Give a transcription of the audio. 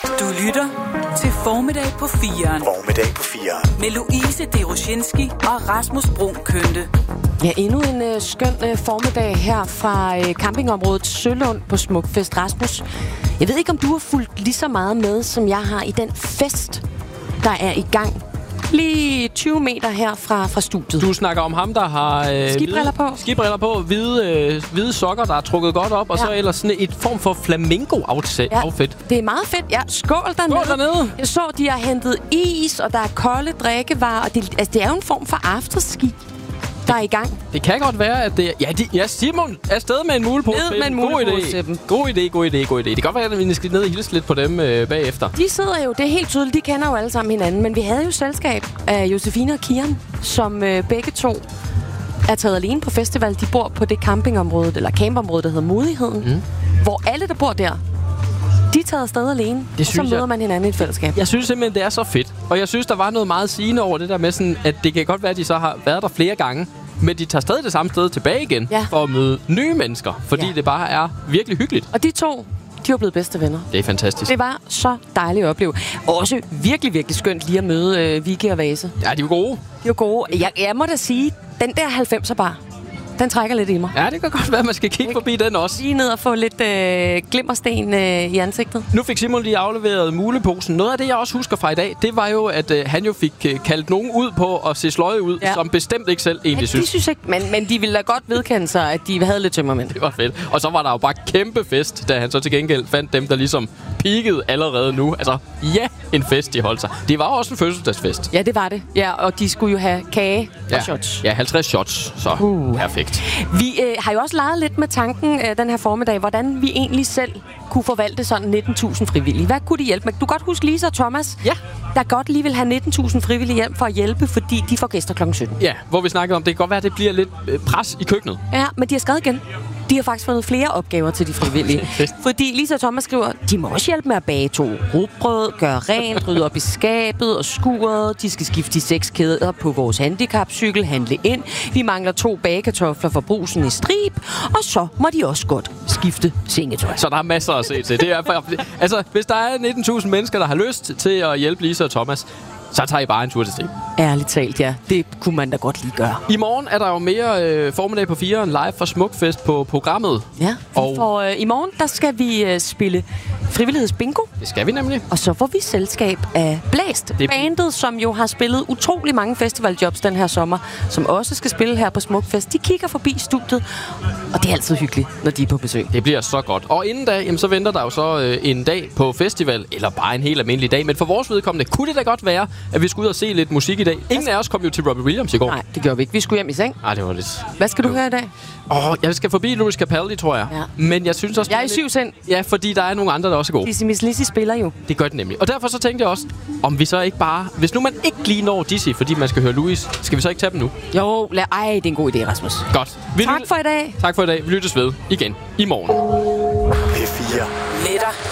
Du lytter til Formiddag på 4'eren. Formiddag på 4'eren. Med Louise Derosinski og Rasmus Bruun Kønte. Ja, endnu en skøn formiddag her fra campingområdet Sølund på Smukfest. Rasmus, jeg ved ikke, om du har fulgt lige så meget med, som jeg har i den fest, der er i gang. Lige 20 meter her fra studiet. Du snakker om ham, der har skibriller på, hvide sokker, der er trukket godt op, og så ellers sådan et form for flamingo-outfit. Ja, det er meget fedt. Ja, skål dernede. Jeg så, de har hentet is, og der er kolde drikkevarer, og det er jo en form for afterski, der er i gang. Det kan godt være, at det er... Simon er afsted med en mulepose. Ned med en mulepose til dem. God idé. Det kan godt være, at vi skal ned og hilse lidt på dem bagefter. De sidder jo, det er helt tydeligt, de kender jo alle sammen hinanden, men vi havde jo selskab af Josefine og Kian, som begge to er taget alene på festival. De bor på det campingområde, eller campområde, der hedder Modigheden, hvor alle, der bor der, de er taget afsted alene, og så møder man hinanden i et fællesskab. Jeg synes simpelthen, det er så fedt. Og jeg synes, der var noget meget sigende over det der med sådan, at det kan godt være, at de så har været der flere gange, men de tager stadig det samme sted tilbage igen, for at møde nye mennesker, fordi det bare er virkelig hyggeligt. Og de to, de var blevet bedste venner. Det er fantastisk. Det var så dejligt at opleve. Også virkelig, virkelig skønt lige at møde Vicky og Vase. Ja, de var gode. De var gode. Jeg må da sige, den der 90'er bar, den trækker lidt i mig. Ja, det kan godt være, at man skal kigge forbi den også. Lige ned og få lidt glimmersten i ansigtet. Nu fik Simon lige afleveret muleposen. Noget af det, jeg også husker fra i dag, det var jo, at han jo fik kaldt nogen ud på at se sløje ud, som bestemt ikke selv egentlig synes. De synes ikke, men de ville da godt vedkende sig, at de havde lidt tømmermænd. Det var fedt. Og så var der jo bare kæmpe fest, da han så til gengæld fandt dem, der ligesom peakede allerede nu. Altså, en fest, de holdt sig. Det var også en fødselsdagsfest. Ja, det var det. Ja, og de skulle jo have kage og shots. Ja, 50 shots. Så perfekt. Vi har jo også leget lidt med tanken den her formiddag, hvordan vi egentlig selv kunne forvalte sådan 19.000 frivillige. Hvad kunne de hjælpe med? Du kan godt huske Lisa og Thomas, der godt lige vil have 19.000 frivillige hjem for at hjælpe, fordi de får gæster kl. 17. Ja, hvor vi snakkede om, det kan godt være, at det bliver lidt pres i køkkenet. Ja, men de har skrevet igen. De har faktisk fundet flere opgaver til de frivillige. Fordi Lisa og Thomas skriver, de må også hjælpe med at bage 2 rugbrød, gøre rent, rydde op i skabet og skuret. De skal skifte de 6 kæder på vores handicapcykel, handle ind. Vi mangler 2 bagekartofler for Brugsen i Strib. Og så må de også godt skifte sengetøj. Så der er masser at se til. Det er, altså, hvis der er 19.000 mennesker, der har lyst til at hjælpe Lisa og Thomas, så tager I bare en tur til Strib. Ærligt talt, ja. Det kunne man da godt lige gøre. I morgen er der jo mere formiddag på 4'eren live fra Smukfest på programmet. Ja, for i morgen der skal vi spille frivillighedsbingo. Det skal vi nemlig. Og så får vi selskab af Blæst. Bandet, som jo har spillet utrolig mange festivaljobs den her sommer, som også skal spille her på Smukfest. De kigger forbi studiet, og det er altid hyggeligt, når de er på besøg. Det bliver så godt. Og inden da, jamen, så venter der jo så en dag på festival, eller bare en helt almindelig dag. Men for vores vedkommende kunne det da godt være, at vi skulle ud og se lidt musik i dag. Ingen af os kom jo til Robbie Williams i går. Nej, det gjorde vi ikke. Vi skulle hjem i seng. Nej, det var lidt... Hvad skal du høre i dag? Jeg skal forbi Louis Capaldi, tror jeg. Ja. Men jeg synes også... Jeg er i 7 sind. Ja, fordi der er nogle andre, der også er gode. Dizzy Miss Lizzy spiller jo. Det gør det nemlig. Og derfor så tænkte jeg også, om vi så ikke bare... Hvis nu man ikke lige når Dizzy, fordi man skal høre Louis, skal vi så ikke tage dem nu? Jo, det er en god idé, Rasmus. Godt. Tak for i dag. Tak for i dag. Vi lyttes ved igen i morgen. P4. Netter